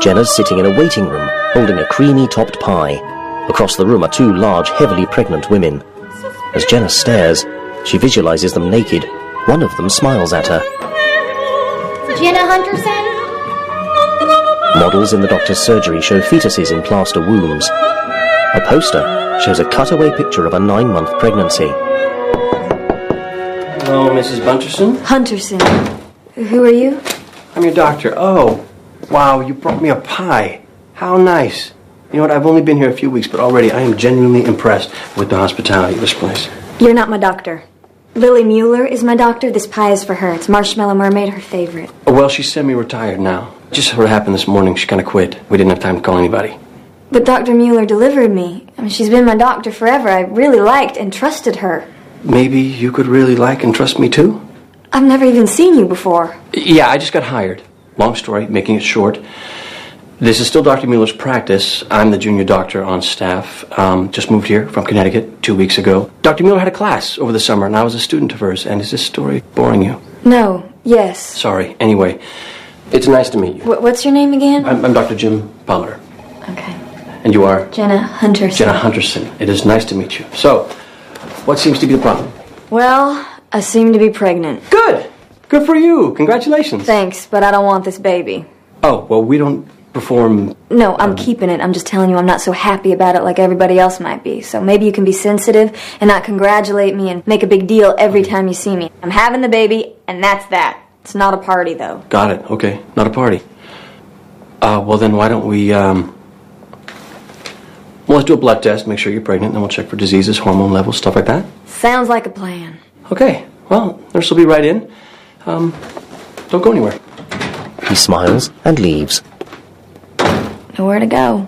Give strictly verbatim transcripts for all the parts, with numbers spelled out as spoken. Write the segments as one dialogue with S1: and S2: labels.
S1: Jenna's sitting in a waiting room, holding a creamy-topped pie. Across the room are two large, heavily pregnant women. As Jenna stares, she visualizes them naked. One of them smiles at her.
S2: Jenna Hunterson?
S1: Models in the doctor's surgery show fetuses in plaster wombs. A poster shows a cutaway picture of a nine-month pregnancy.
S3: Hello, Missus Bunterson.
S4: Hunterson. Who are you?
S3: I'm your doctor. Oh, wow, you brought me a pie. How nice. You know what, I've only been here a few weeks, but already I am genuinely impressed with the hospitality of this place.
S4: You're not my doctor. Lily Mueller is my doctor. This pie is for her. It's Marshmallow Mermaid, her favorite.
S3: Oh, well, she's semi-retired now. Just sort of happened this morning. She kind of quit. We didn't have time to call anybody.
S4: But Doctor Mueller delivered me. I mean, she's been my doctor forever. I really liked and trusted her.
S3: Maybe you could really like and trust me, too?
S4: I've never even seen you before.
S3: Yeah, I just got hired. Long story, making it short. This is still Doctor Mueller's practice. I'm the junior doctor on staff. Um, just moved here from Connecticut two weeks ago. Doctor Mueller had a class over the summer, and I was a student of hers. And is this story boring you?
S4: No. Yes.
S3: Sorry. Anyway, it's nice to meet you.
S4: Wh- what's your name again?
S3: I'm, I'm Doctor Jim Pollard.
S4: Okay.
S3: And you are?
S4: Jenna Hunterson.
S3: Jenna Hunterson. It is nice to meet you. So, what seems to be the problem?
S4: Well, I seem to be pregnant.
S3: Good. Good for you. Congratulations.
S4: Thanks, but I don't want this baby.
S3: Oh, well, we don't perform...
S4: No, I'm um, keeping it. I'm just telling you I'm not so happy about it like everybody else might be. So maybe you can be sensitive and not congratulate me and make a big deal every time you see me. I'm having the baby, and that's that. It's not a party, though.
S3: Got it. Okay. Not a party. Uh, well, then why don't we, um... Well, let's do a blood test, make sure you're pregnant, and then we'll check for diseases, hormone levels, stuff like that.
S4: Sounds like a plan.
S3: Okay. Well, nurse will be right in. Um, don't go anywhere.
S1: He smiles and leaves.
S4: Nowhere to go.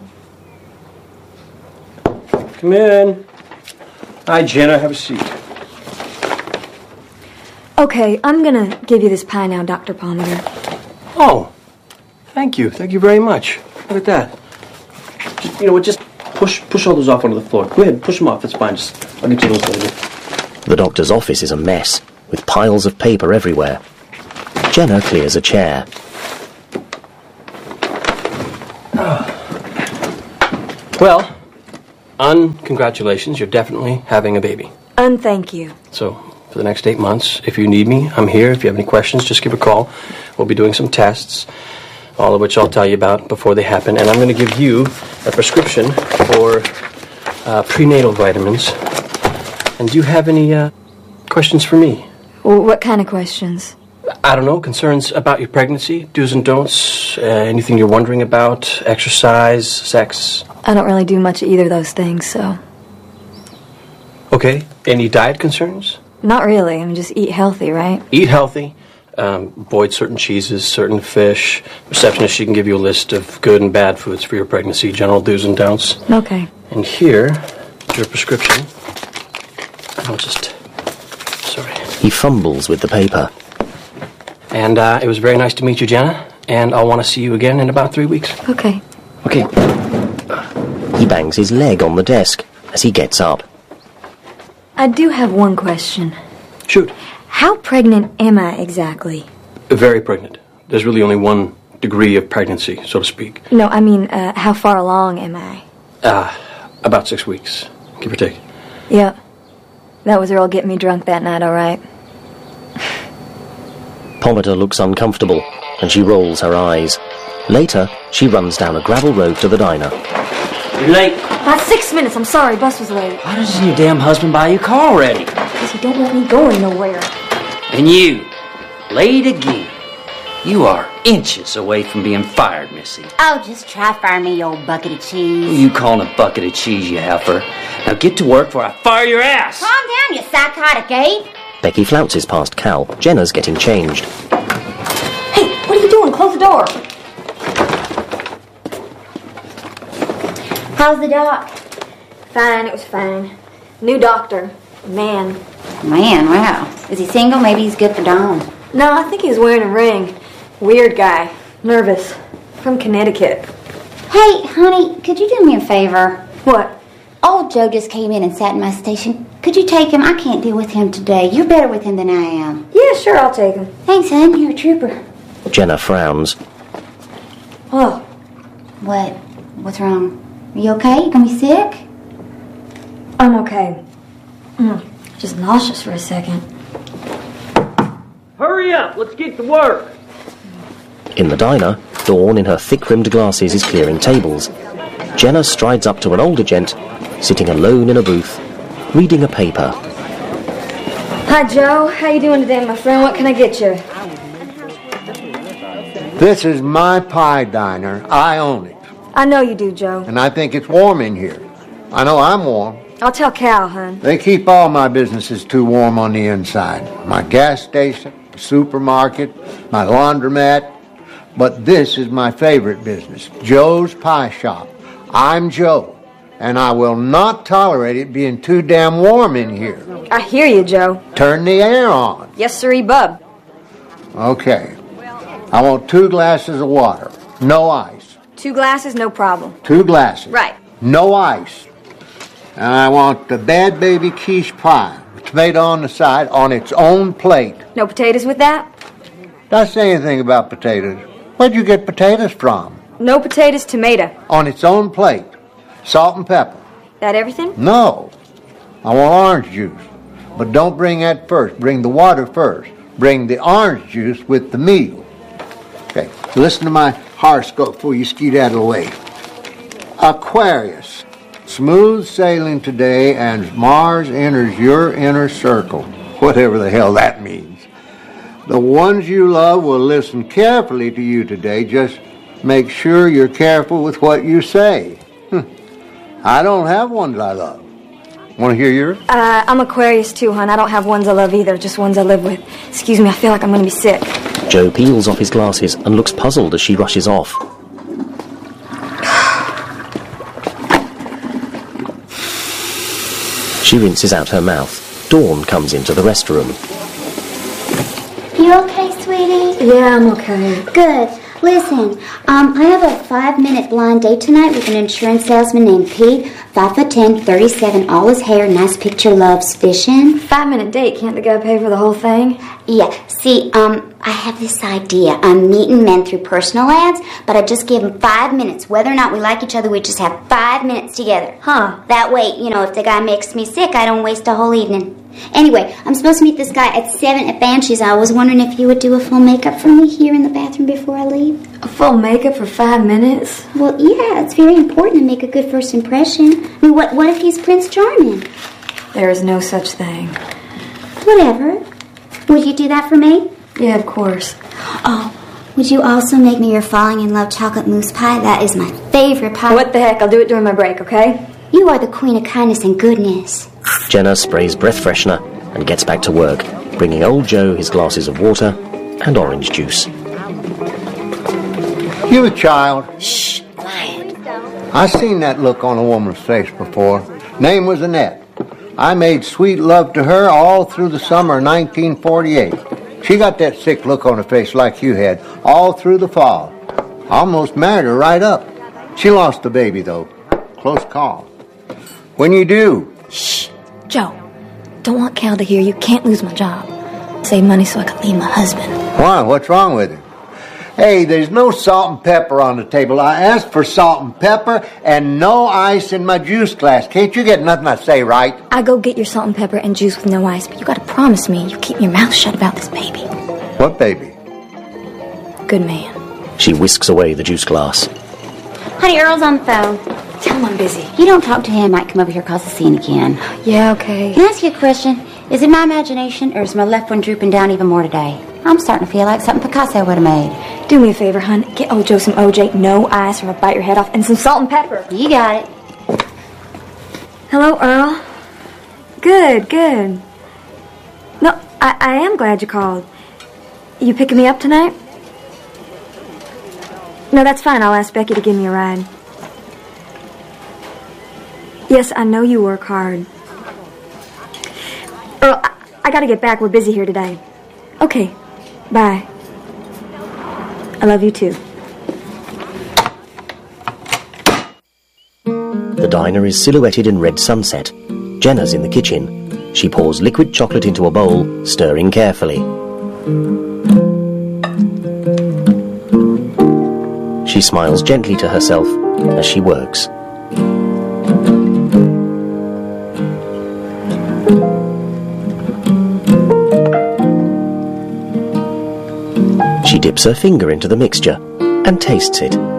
S3: Come in. Hi, Jenna. Have a seat.
S4: Okay, I'm gonna give you this pie now, Doctor Palmer.
S3: Oh, thank you. Thank you very much. Look at that. Just, you know what, just push push all those off onto the floor. Go ahead, push them off. That's fine. Just, I'll get you those later.
S1: The doctor's office is a mess, with piles of paper everywhere. Jenna clears a chair.
S3: Well, un congratulations, you're definitely having a baby.
S4: Un thank you.
S3: So, for the next eight months, if you need me, I'm here. If you have any questions, just give a call. We'll be doing some tests, all of which I'll tell you about before they happen. And I'm going to give you a prescription for uh, prenatal vitamins. And do you have any uh, questions for me?
S4: Well, what kind of questions?
S3: I don't know, concerns about your pregnancy, do's and don'ts, uh, anything you're wondering about, exercise, sex?
S4: I don't really do much of either of those things, so...
S3: Okay, any diet concerns?
S4: Not really, I mean, just eat healthy, right?
S3: Eat healthy, um, avoid certain cheeses, certain fish. Receptionist, she can give you a list of good and bad foods for your pregnancy, general do's and don'ts.
S4: Okay.
S3: And here, your prescription. I'll just... Sorry.
S1: He fumbles with the paper.
S3: And uh, it was very nice to meet you, Jenna. And I'll want to see you again in about three weeks.
S4: Okay.
S3: Okay.
S1: He bangs his leg on the desk as he gets up.
S4: I do have one question.
S3: Shoot.
S4: How pregnant am I exactly?
S3: Very pregnant. There's really only one degree of pregnancy, so to speak.
S4: No, I mean, uh, how far along am I?
S3: Uh, about six weeks, give or take.
S4: Yep. That was Earl getting me drunk that night, all right?
S1: Pomander looks uncomfortable, and she rolls her eyes. Later, she runs down a gravel road to the diner.
S5: You're late.
S4: About six minutes, I'm sorry, bus was late.
S5: Why doesn't your damn husband buy you a car already?
S4: Because he don't want me going nowhere.
S5: And you, late again. You are inches away from being fired, Missy.
S2: Oh, just try fire me, you old bucket of cheese.
S5: Who you calling a bucket of cheese, you heifer? Now get to work before I fire your ass.
S2: Calm down, you psychotic ape.
S1: Becky flounces past Cal. Jenna's getting changed.
S4: Hey, what are you doing? Close the door.
S2: How's the doc?
S4: Fine, it was fine. New doctor. Man.
S2: Man, wow. Is he single? Maybe he's good for Dawn.
S4: No, I think he's wearing a ring. Weird guy. Nervous. From Connecticut.
S2: Hey, honey, could you do me a favor?
S4: What?
S2: Old Joe just came in and sat in my station. Could you take him? I can't deal with him today. You're better with him than I am.
S4: Yeah, sure, I'll take him.
S2: Thanks, hon. You're a trooper.
S1: Jenna frowns.
S4: Oh,
S2: What? What's wrong? Are you okay? You gonna be sick?
S4: I'm okay. Mm, just nauseous for a second.
S6: Hurry up, let's get to work.
S1: In the diner, Dawn, in her thick-rimmed glasses, is clearing tables. Jenna strides up to an older gent, sitting alone in a booth, reading a paper.
S4: Hi, Joe. How you doing today, my friend? What can I get you?
S7: This is my pie diner. I own it.
S4: I know you do, Joe.
S7: And I think it's warm in here. I know I'm warm.
S4: I'll tell Cal, hon.
S7: They keep all my businesses too warm on the inside. My gas station, supermarket, my laundromat. But this is my favorite business, Joe's Pie Shop. I'm Joe, and I will not tolerate it being too damn warm in here.
S4: I hear you, Joe.
S7: Turn the air on.
S4: Yes, sirree, bub.
S7: Okay. I want two glasses of water. No ice.
S4: Two glasses, no problem.
S7: Two glasses.
S4: Right.
S7: No ice. And I want the Bad Baby quiche pie, with tomato on the side, on its own plate.
S4: No potatoes with that?
S7: Did I say anything about potatoes? Where'd you get potatoes from?
S4: No potatoes, tomato.
S7: On its own plate. Salt and pepper.
S4: That everything?
S7: No. I want orange juice. But don't bring that first. Bring the water first. Bring the orange juice with the meal. Okay, listen to my horoscope before you skedaddle away. Aquarius. Smooth sailing today, and Mars enters your inner circle. Whatever the hell that means. The ones you love will listen carefully to you today. Just make sure you're careful with what you say. I don't have ones I love. Want to hear yours?
S4: Uh, I'm Aquarius too, hon. I don't have ones I love either, just ones I live with. Excuse me, I feel like I'm going to be sick.
S1: Joe peels off his glasses and looks puzzled as she rushes off. She rinses out her mouth. Dawn comes into the restroom.
S2: You okay, sweetie?
S4: Yeah, I'm okay.
S2: Good. Listen, um, I have a five-minute blind date tonight with an insurance salesman named Pete. Five foot ten, thirty-seven, all his hair, nice picture, loves fishing.
S4: Five-minute date. Can't the guy pay for the whole thing?
S2: Yeah, see, um, I have this idea. I'm meeting men through personal ads, but I just give them five minutes. Whether or not we like each other, we just have five minutes together.
S4: Huh.
S2: That way, you know, if the guy makes me sick, I don't waste a whole evening. Anyway, I'm supposed to meet this guy at seven at Banshees. I was wondering if you would do a full makeup for me here in the bathroom before I leave.
S4: A full makeup for five minutes?
S2: Well, yeah, it's very important to make a good first impression. I mean, what, what if he's Prince Charming?
S4: There is no such thing.
S2: Whatever. Would you do that for me?
S4: Yeah, of course.
S2: Oh, would you also make me your falling in love chocolate mousse pie? That is my favorite pie.
S4: What the heck? I'll do it during my break, okay?
S2: You are the queen of kindness and goodness.
S1: Jenna sprays breath freshener and gets back to work, bringing old Joe his glasses of water and orange juice.
S7: You a child?
S2: Shh, quiet.
S7: I seen that look on a woman's face before. Name was Annette. I made sweet love to her all through the summer of nineteen forty-eight. She got that sick look on her face like you had all through the fall. Almost married her right up. She lost the baby, though. Close call. When you do?
S4: Shh. Joe, don't want Cal to hear you. Can't lose my job. Save money so I can leave my husband.
S7: Why? What's wrong with it? Hey, there's no salt and pepper on the table. I asked for salt and pepper and no ice in my juice glass. Can't you get nothing I say right?
S4: I go get your salt and pepper and juice with no ice, but you gotta promise me you keep your mouth shut about this baby.
S7: What baby?
S4: Good man.
S1: She whisks away the juice glass.
S2: Honey, Earl's on the phone.
S4: Tell him I'm busy.
S2: You don't talk to him, I might come over here cause a scene again.
S4: Yeah, okay.
S2: Can I ask you a question? Is it my imagination, or is my left one drooping down even more today? I'm starting to feel like something Picasso would have made.
S4: Do me a favor, hon. Get old Joe some O J, no ice, or I'll bite your head off, and some salt and pepper.
S2: You got it.
S4: Hello, Earl. Good, good. No, I, I am glad you called. You picking me up tonight? No, that's fine. I'll ask Becky to give me a ride. Yes, I know you work hard. Earl, I, I gotta get back. We're busy here today. Okay, bye. I love you too.
S1: The diner is silhouetted in red sunset. Jenna's in the kitchen. She pours liquid chocolate into a bowl, stirring carefully. She smiles gently to herself as she works. She dips her finger into the mixture and tastes it.